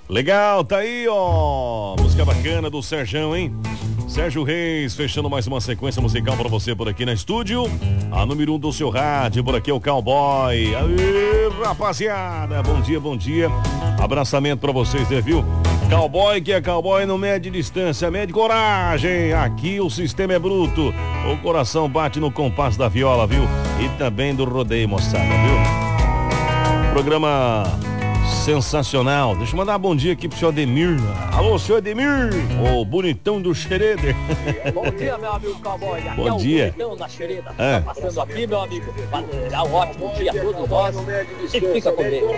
Legal, tá aí, ó. Música bacana do Serjão, hein? Sérgio Reis, fechando mais uma sequência musical pra você por aqui na estúdio. A número 1 do seu rádio, por aqui é o Cowboy. Aí, rapaziada, bom dia, bom dia. Abraçamento pra vocês, né, viu? Cowboy que é cowboy não mede distância, mede coragem. Aqui o sistema é bruto. O coração bate no compasso da viola, viu? E também do rodeio, moçada, viu? Programa sensacional. Deixa eu mandar um bom dia aqui pro senhor Ademir. Alô, senhor Ademir, o bonitão do Xereder. Bom dia, meu amigo Cowboy. Aqui bom é o dia. bonitão da Xereda. Tá passando aqui, meu amigo. Um ótimo dia a todos nós. E fica com Deus.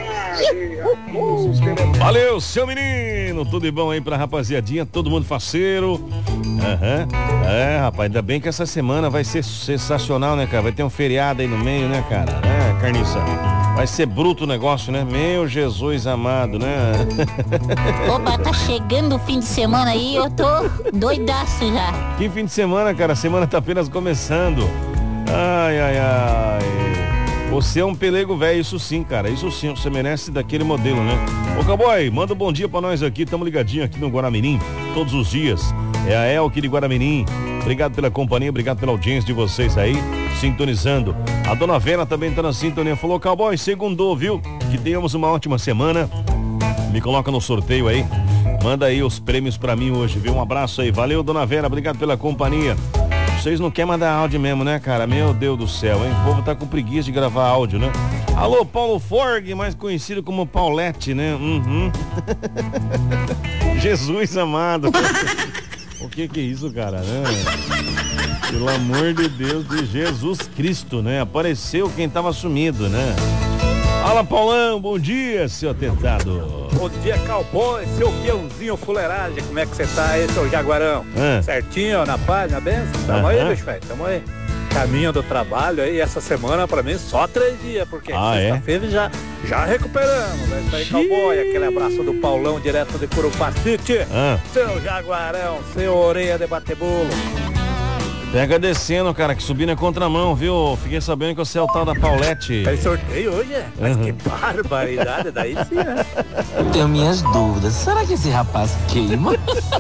Valeu, seu menino. Tudo de bom aí pra rapaziadinha, todo mundo faceiro. É, rapaz, ainda bem que essa semana vai ser sensacional, né, cara? Vai ter um feriado aí no meio, né, cara? Carniça? Vai ser bruto o negócio, né? Meu Jesus amado, né? Opa, tá chegando o fim de semana aí, eu tô doidaço já. Que fim de semana, cara? A semana tá apenas começando. Ai. Você é um pelego velho, isso sim, cara. Isso sim, você merece daquele modelo, né? Ô, Cowboy, manda um bom dia pra nós aqui. Tamo ligadinho aqui no Guaramirim, todos os dias. É a Elke de Guaramirim. Obrigado pela companhia, obrigado pela audiência de vocês aí, sintonizando. A dona Vera também tá na sintonia. Falou, Cowboy, segundou, viu? Que tenhamos uma ótima semana. Me coloca no sorteio aí. Manda aí os prêmios pra mim hoje, viu? Um abraço aí. Valeu, dona Vera, obrigado pela companhia. Vocês não querem mandar áudio mesmo, né, cara? Meu Deus do céu, hein? O povo tá com preguiça de gravar áudio, né? Alô, Paulo Forg, mais conhecido como Paulette, né? Jesus amado. O que é isso, cara, né? Pelo amor de Deus, de Jesus Cristo, né? Apareceu quem tava sumido, né? Fala, Paulão, bom dia, seu atentado. Bom dia, Cowboy, seu peãozinho fuleiragem, como é que você tá aí, seu Jaguarão? Certinho, na paz, na benção? Tamo aí, bicho, velho, tamo aí. Caminho do trabalho aí, essa semana pra mim só 3 dias, porque sexta-feira já recuperamos. É isso aí, Cowboy, aquele abraço do Paulão direto de Curupacite. Seu Jaguarão, seu orelha de bater-bolo. Pega descendo, cara, que subindo é contramão, viu? Fiquei sabendo que você é o tal da Paulette. Tem sorteio hoje, é? Mas que barbaridade, daí sim, né? Eu tenho minhas dúvidas. Será que esse rapaz queima?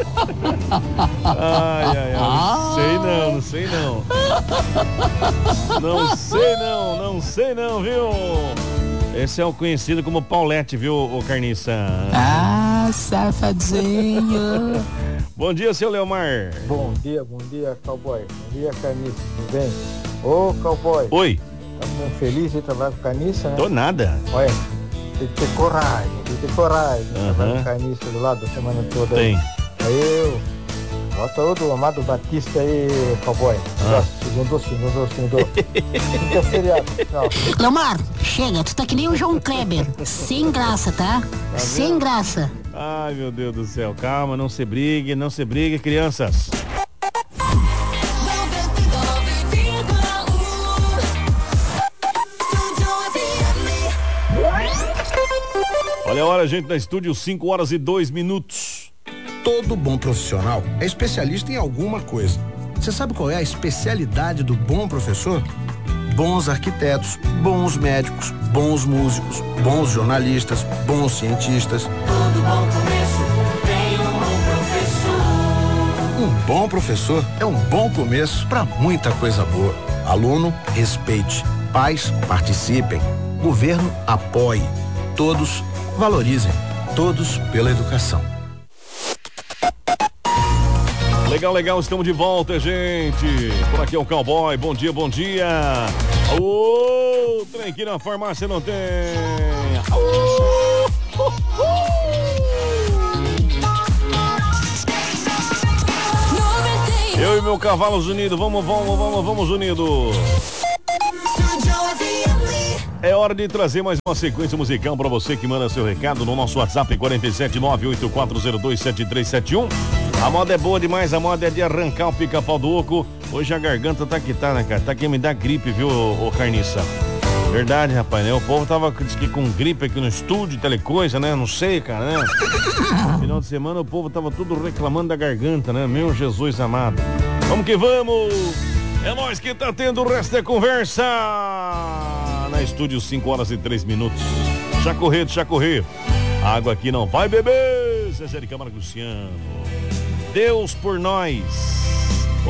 Ai, não sei não. Não sei não, viu? Esse é o conhecido como Paulette, viu, o Carniça? Safadinho. Bom dia, seu Leomar. Bom dia, Cowboy. Bom dia, Carniça. Tudo bem? Ô, Cowboy. Oi. Tá muito feliz de trabalhar com Carniça, né? Tô nada. Olha, tem que ter coragem. Trabalhar com Carniça do lado da semana toda. Tem. Aí, bota o do Amado Batista aí, Cowboy. Segundou. Fica feriado. Tchau. Leomar, chega, tu tá que nem o João Kleber. Sem graça, tá? Sem graça. Ai, meu Deus do céu. Calma, não se brigue, crianças. Olha a hora, gente, na estúdio, 5h02. Todo bom profissional é especialista em alguma coisa. Você sabe qual é a especialidade do bom professor? Bons arquitetos, bons médicos, bons músicos, bons jornalistas, bons cientistas. Todo bom começo tem um bom professor. Um bom professor é um bom começo para muita coisa boa. Aluno, respeite. Pais, participem. Governo, apoie. Todos, valorizem. Todos pela educação. Legal, estamos de volta, gente. Por aqui é o Cowboy, bom dia. Ô, trem aqui na farmácia não tem. Eu e meu cavalos unidos, vamos unidos. É hora de trazer mais uma sequência musical para você que manda seu recado no nosso WhatsApp 47984027371. A moda é boa demais, a moda é de arrancar o pica-pau do oco. Hoje a garganta tá que tá, né, cara? Tá que me dá gripe, viu, ô Carniça? Verdade, rapaz, né? O povo tava com gripe aqui no estúdio, telecoisa, né? Não sei, cara, né? Final de semana o povo tava tudo reclamando da garganta, né? Meu Jesus amado. Vamos que vamos! É nós que tá tendo o resto da conversa! Na estúdio, 5h03. Já correr. A água aqui não vai beber! Zezé de Camargo Luciano. Deus por nós.